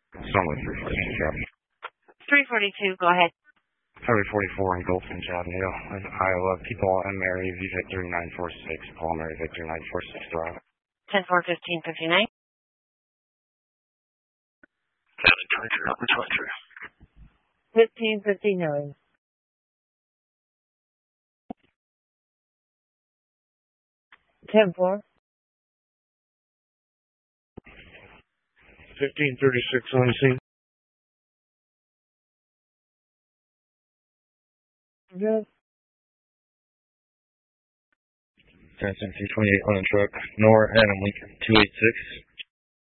Somewhere 342 Avenue. 342, go ahead. Highway 44 and Goldfinch Avenue, Iowa. People and Mary V. Victor 946, Paul Mary Victor 946 Drive. 10-4-15-59. Kevin Twitter, up in Twitter. 1559. Ten-4. 1536 on the scene. Good. 10-28 on the truck. Nora Adam Lincoln 286.